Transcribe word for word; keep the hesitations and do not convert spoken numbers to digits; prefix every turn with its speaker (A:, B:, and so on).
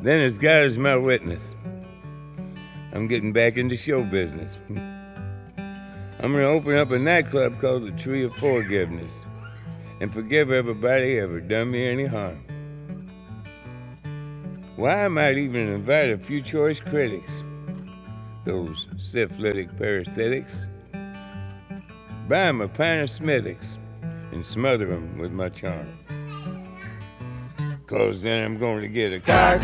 A: Then as God is my witness, I'm getting back into show business. I'm going to open up a nightclub called the Tree of Forgiveness and forgive everybody ever done me any harm. Why, I might even invite a few choice critics, those syphilitic parasitics, buy 'em a pint of Smithwick's and smother 'em with my charm. Cause then I'm going to get a car,